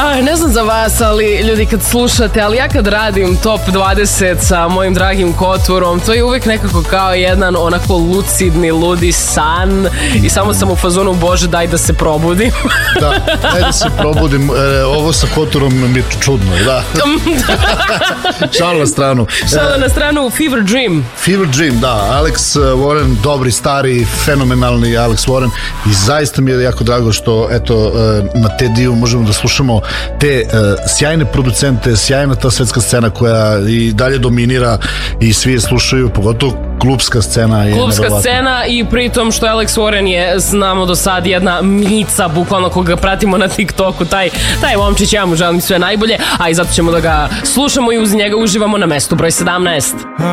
Ne znam za vas, ali ljudi kad slušate, ali ja kad radim top 20 sa mojim dragim Koturom, to je uvijek nekako kao jedan onako lucidni, ludi san i samo sam u fazonu, Bože, daj da se probudim. Da, daj da se probudim. Ovo sa Koturom mi je čudno, da. Šala na stranu. Šala na stranu, Fever Dream. Fever Dream, da. Alex Warren, dobri, stari, fenomenalni Alex Warren i zaista mi je jako drago što eto na TED-u možemo da slušamo te sjajne producente, sjajna ta svetska scena koja i dalje dominira i svi je slušaju, pogotovo klubska scena je klubska nevjerovatna. Scena i pritom što Alex Warren je, znamo do sad, jedna mica, bukvalno koga pratimo na TikToku, taj momčić, ja mu želim sve najbolje, a i zato ćemo da ga slušamo i uz njega uživamo na mestu broj 17.